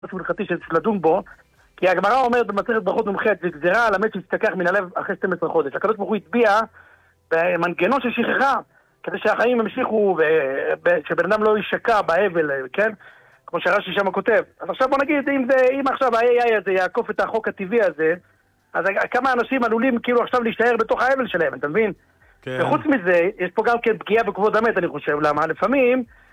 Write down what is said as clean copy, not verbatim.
הלכתי שצריך לדון בו, כי הגמרא אומרת במסכת ברכות נ"ח, וגזירה על המת שיסתכח מן הלב אחרי 12 חודש. הקדוש ברוך הוא הצביע במנגנון של שכחה, כדי שהחיים ימשיכו ושבן אדם לא יישקע באבל, כן? כמו שרש"י שם כותב. אז עכשיו בוא נגיד, אם עכשיו ה-AI הזה יעקוף את החוק הטבעי הזה, אז כמה אנשים עלולים כאילו עכשיו להישאר בתוך האבל שלהם, אתה מבין? כן. וחוץ מזה, יש פה גם כן פגיעה בכבוד המת, אני חושב. למה? לפעמים